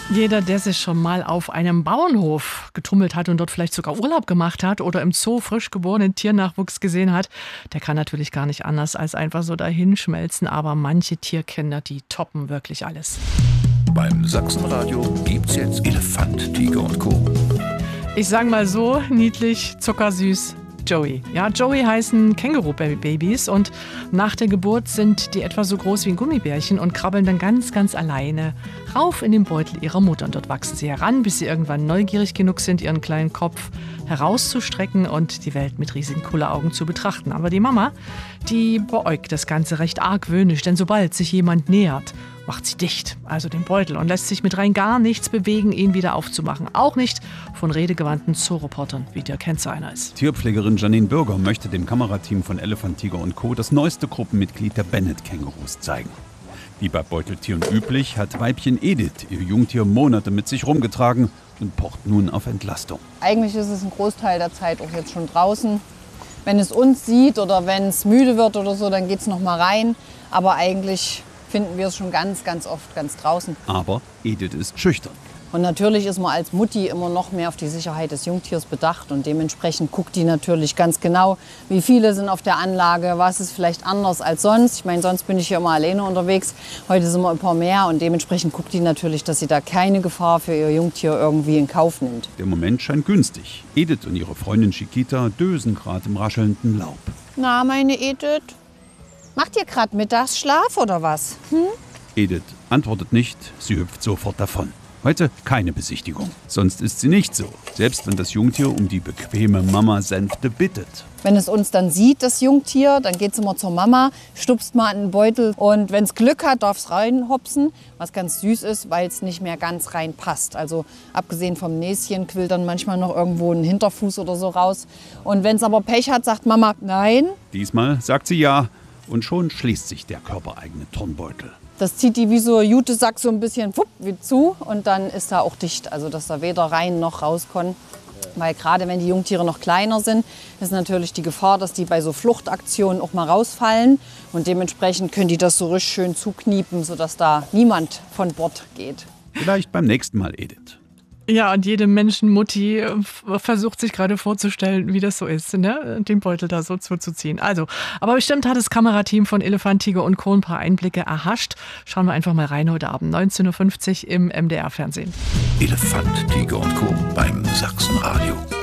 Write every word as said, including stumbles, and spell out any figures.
Jeder, der sich schon mal auf einem Bauernhof getummelt hat und dort vielleicht sogar Urlaub gemacht hat oder im Zoo frisch geborenen Tiernachwuchs gesehen hat, der kann natürlich gar nicht anders als einfach so dahinschmelzen. Aber manche Tierkinder, die toppen wirklich alles. Beim Sachsenradio gibt's jetzt Elefant, Tiger und Co. Ich sag mal so, niedlich, zuckersüß. Joey. Ja, Joey heißen Känguru-Babys und nach der Geburt sind die etwa so groß wie ein Gummibärchen und krabbeln dann ganz, ganz alleine rauf in den Beutel ihrer Mutter. Und dort wachsen sie heran, bis sie irgendwann neugierig genug sind, ihren kleinen Kopf herauszustrecken und die Welt mit riesigen Kulleraugen zu betrachten. Aber die Mama, die beäugt das Ganze recht argwöhnisch, denn sobald sich jemand nähert, macht sie dicht, also den Beutel, und lässt sich mit rein gar nichts bewegen, ihn wieder aufzumachen. Auch nicht von redegewandten Zoo-Reportern, wie der Kenzer einer ist. Tierpflegerin Janine Bürger möchte dem Kamerateam von Elefant, Tiger und Co. das neueste Gruppenmitglied der Bennett-Kängurus zeigen. Wie bei Beuteltieren üblich, hat Weibchen Edith ihr Jungtier Monate mit sich rumgetragen und pocht nun auf Entlastung. Eigentlich ist es ein Großteil der Zeit auch jetzt schon draußen. Wenn es uns sieht oder wenn es müde wird oder so, dann geht es noch mal rein. Aber eigentlich finden wir es schon ganz, ganz oft ganz draußen. Aber Edith ist schüchtern. Und natürlich ist man als Mutti immer noch mehr auf die Sicherheit des Jungtiers bedacht. Und dementsprechend guckt die natürlich ganz genau, wie viele sind auf der Anlage, was ist vielleicht anders als sonst. Ich meine, sonst bin ich hier immer alleine unterwegs. Heute sind wir ein paar mehr und dementsprechend guckt die natürlich, dass sie da keine Gefahr für ihr Jungtier irgendwie in Kauf nimmt. Der Moment scheint günstig. Edith und ihre Freundin Chiquita dösen gerade im raschelnden Laub. Na, meine Edith, macht ihr gerade Mittagsschlaf oder was? Hm? Edith antwortet nicht, sie hüpft sofort davon. Heute keine Besichtigung. Sonst ist sie nicht so, selbst wenn das Jungtier um die bequeme Mama-Sänfte bittet. Wenn es uns dann sieht, das Jungtier, dann geht es immer zur Mama, stupst mal in den Beutel und wenn es Glück hat, darf es reinhopsen, was ganz süß ist, weil es nicht mehr ganz reinpasst. Also abgesehen vom Näschen quillt dann manchmal noch irgendwo ein Hinterfuß oder so raus. Und wenn es aber Pech hat, sagt Mama nein. Diesmal sagt sie ja und schon schließt sich der körpereigene Turnbeutel. Das zieht die wie so ein Jutesack so ein bisschen wupp, wie zu und dann ist da auch dicht, also dass da weder rein noch raus kann. Weil gerade wenn die Jungtiere noch kleiner sind, ist natürlich die Gefahr, dass die bei so Fluchtaktionen auch mal rausfallen. Und dementsprechend können die das so richtig schön zukniepen, sodass da niemand von Bord geht. Vielleicht beim nächsten Mal, Edith. Ja, und jede Menschenmutti versucht sich gerade vorzustellen, wie das so ist, ne? Den Beutel da so zuzuziehen. Also, aber bestimmt hat das Kamerateam von Elefant, Tiger und Co. ein paar Einblicke erhascht. Schauen wir einfach mal rein heute Abend, neunzehn Uhr fünfzig im M D R-Fernsehen. Elefant, Tiger und Co. beim Sachsenradio.